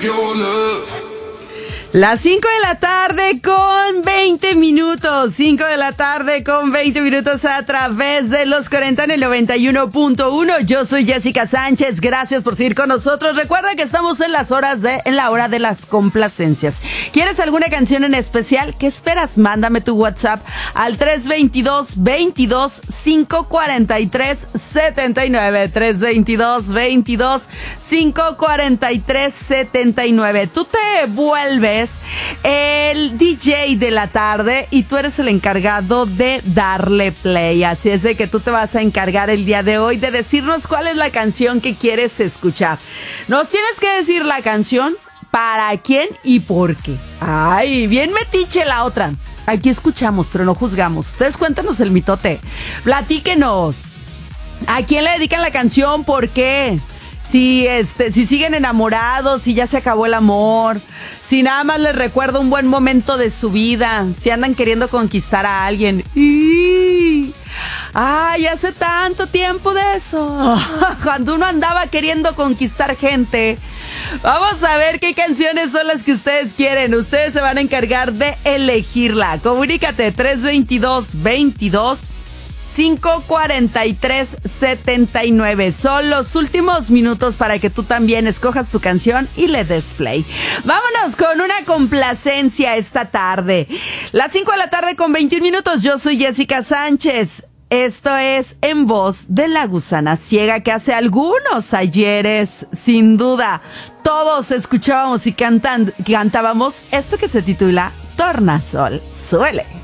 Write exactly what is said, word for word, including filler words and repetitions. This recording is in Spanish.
your love. Las cinco de la tarde con veinte minutos. cinco de la tarde con veinte minutos a través de los cuarenta en el noventa y uno punto uno. Yo soy Jessica Sánchez. Gracias por seguir con nosotros. Recuerda que estamos en las horas de, en la hora de las complacencias. ¿Quieres alguna canción en especial? ¿Qué esperas? Mándame tu WhatsApp al tres veintidós, veintidós, quinientos cuarenta y tres, setenta y nueve. tres veintidós, veintidós, quinientos cuarenta y tres, setenta y nueve. Tú te vuelves el D J de la tarde y tú eres el encargado de darle play. Así es de que tú te vas a encargar el día de hoy de decirnos cuál es la canción que quieres escuchar. Nos tienes que decir la canción, para quién y por qué. Ay, bien metiche la otra. Aquí escuchamos, pero no juzgamos. Ustedes cuéntanos el mitote. Platíquenos. ¿A quién le dedican la canción? ¿Por qué? Si, este, si siguen enamorados, si ya se acabó el amor, si nada más les recuerda un buen momento de su vida, si andan queriendo conquistar a alguien. ¡Y! ¡Ay, hace tanto tiempo de eso! Cuando uno andaba queriendo conquistar gente. Vamos a ver qué canciones son las que ustedes quieren. Ustedes se van a encargar de elegirla. Comunícate tres veintidós, veintidós, quinientos cuarenta y tres, setenta y nueve. Son los últimos minutos para que tú también escojas tu canción y le des play. Vámonos con una complacencia esta tarde. Las cinco de la tarde con veintiún minutos. Yo soy Jessica Sánchez. Esto es En Voz de la Gusana Ciega, que hace algunos ayeres, sin duda, todos escuchábamos y cantan, cantábamos esto que se titula Tornasol Suele.